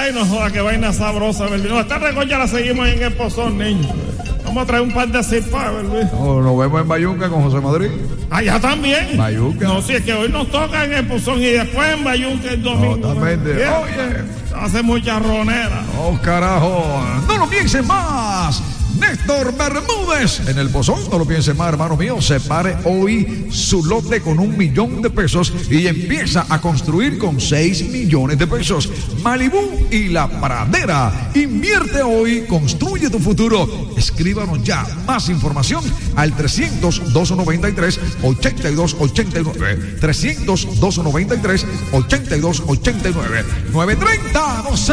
Ay, no joda, qué vaina sabrosa, ¿verdad? No, esta recocha la seguimos en el Pozón, niño. Vamos a traer un par de cipas, ¿verdad? Nos vemos en Bayunca con José Madrid. Allá también. Bayunca. No, si es que hoy nos toca en el Pozón y después en Bayunca el domingo. Totalmente. Oye, hace mucha ronera. Oh, carajo. No lo piensen más. Néstor Bermúdez en el Pozón, no lo piense más, hermano mío. Separe hoy su lote con $1 millón y empieza a construir con 6 millones de pesos. Malibú y La Pradera. Invierte hoy, construye tu futuro. Escríbanos ya más información al 300-293-8289. 300-293-8289. 930, 12.